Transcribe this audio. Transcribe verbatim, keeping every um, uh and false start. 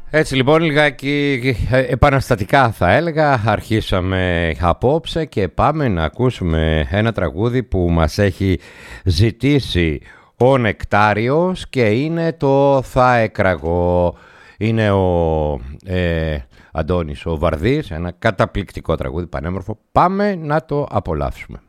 Έτσι λοιπόν λιγάκι επαναστατικά θα έλεγα αρχίσαμε απόψε και πάμε να ακούσουμε ένα τραγούδι που μας έχει ζητήσει ο Νεκτάριος και είναι το «Θα εκραγώ». Είναι ο ε, Αντώνης ο Βαρδής, ένα καταπληκτικό τραγούδι πανέμορφο. Πάμε να το απολαύσουμε.